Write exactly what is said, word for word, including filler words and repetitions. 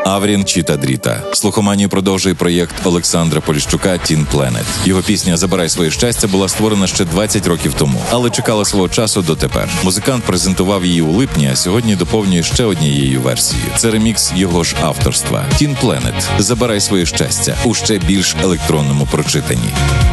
Аврін Чіта Дріта. Слухоманію продовжує проєкт Олександра Поліщука «Тін Пленет». Його пісня «Забирай своє щастя» була створена ще двадцять років тому, але чекала свого часу дотепер. Музикант презентував її у липні, а сьогодні доповнює ще однією версією. Це ремікс його ж авторства. «Тін Пленет. Забирай своє щастя» у ще більш електронному прочитанні.